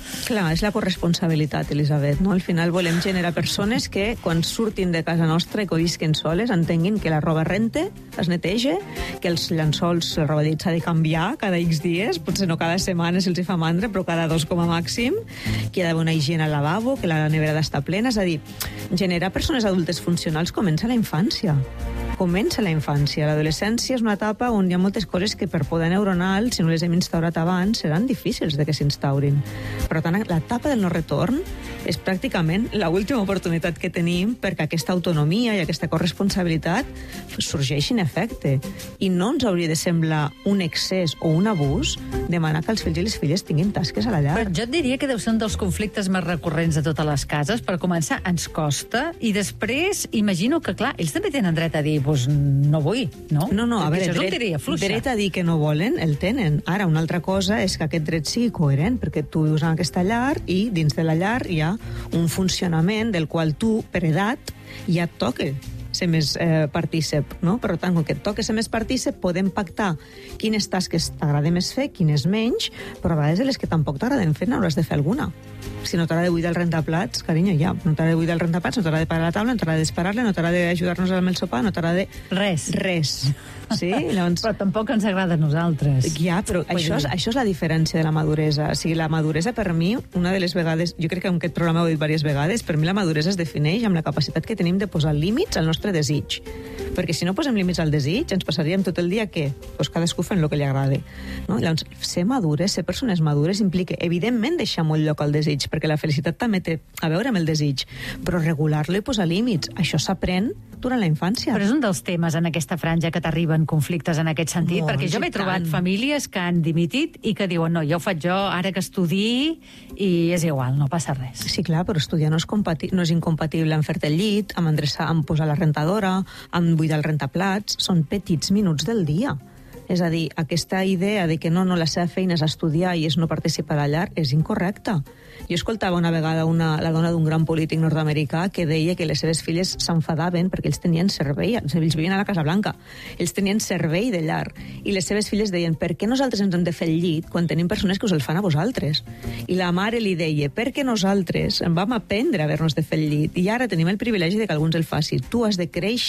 Clar, és la corresponsabilitat, Elisabet, no? Al final volem generar persones que, quan surtin de casa nostra i que visquen soles, entenguin que la roba rente, es netege, que els llençols, la roba llit s'ha de canviar cada X dies, potser no cada setmana si els hi fa mandra, però cada dos com a màxim, que hi ha d'haver una higiene al lavabo, que la nevera d'estar plena, és a dir, generar persones adultes funcionals comença a la infància. Comença a la infància. L'adolescència és una etapa on hi ha moltes coses que per poder neuronal, si no les hem instaurat abans, seran difícils de que s'instaurin. Per tant, l'etapa del no retorn és pràcticament l'última oportunitat que tenim perquè aquesta autonomia i aquesta corresponsabilitat sorgeixin efecte. I no ens hauria de semblar un excés o un abús demanar que els fills i les filles tinguin tasques a la llar. Però jo et diria que deu ser un dels conflictes més recurrents de totes les cases. Per començar, ens costa, i després imagino que, clar, ells també tenen dret a dir pues no vull, no? No, no, a veure, això dret, diria fluixa. dret a dir que no volen, el tenen. Ara, una altra cosa és que aquest dret sigui coherent, perquè tu vius en aquesta llar i dins de la llar hi ha un funcionament del qual tu, per edat, ja et toca ser més eh, partícip, no? Per tant, com que et toca ser més partícip, podem pactar quines tasques t'agrada més fer, quines menys, però a vegades de les que tampoc t'agraden fer n'hauràs de fer alguna. Si no t'agrada buidar el rentaplats, carinyo, ja. No t'agrada buidar el rentaplats, no t'agrada parar la taula, no t'agrada d'esperar-la, no t'agrada ajudar-nos amb el sopar, no t'agrada... Res. Res. Sí? Llavors... Però tampoc ens agrada a nosaltres. Ja, però això és, això és la diferència de la maduresa. O sigui, la maduresa, per mi, una de les vegades... Jo crec que en aquest programa ho he dit diverses vegades, per mi la maduresa es defineix amb la capacitat que tenim de posar límits al nostre desig. Perquè si no posem límits al desig, ens passaríem tot el dia què? Pues cadascú fent el que li agrada. No? Llavors, ser madures, ser persones madures, implica, evidentment, deixar molt lloc al desig, perquè la felicitat també té a veure amb el desig, però regular-lo i posar límits, això s'aprèn durant la infància. Però és un dels temes en aquesta franja que t'arriben conflictes en aquest sentit, Molt, perquè jo m'he trobat tant. famílies que han dimitit i que diuen, no, ja ho faig jo, ara que estudiï, i és igual, no passa res. Sí, clar, però estudiar no és, compati- no és incompatible amb fer-te el llit, amb endreçar, amb posar la rentadora, amb buidar el rentaplats, són petits minuts del dia. És a dir, aquesta idea de que no, no, la seva feina és estudiar i és no participar a la llar és incorrecta. Jo escoltava una vegada una, la dona d'un gran polític nord-americà que deia que les seves filles s'enfadaven perquè ells tenien servei, ells vivien a la Casa Blanca, ells tenien servei de llar, i les seves filles deien, per què nosaltres ens hem de fer el llit quan tenim persones que us el fan a vosaltres? I la mare li deia, perquè nosaltres en vam aprendre a haver-nos de fer el llit, i ara tenim el privilegi de que algú ens el faci. Tu has de créixer